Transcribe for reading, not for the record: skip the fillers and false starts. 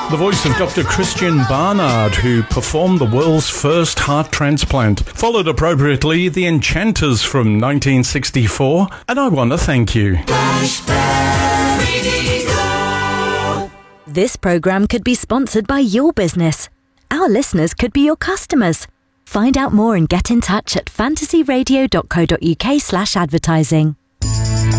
The voice of Dr. Christian Barnard, who performed the world's first heart transplant. Followed appropriately, The Enchanters from 1964, and I Want to Thank You. This programme could be sponsored by your business. Our listeners could be your customers. Find out more and get in touch at fantasyradio.co.uk/advertising.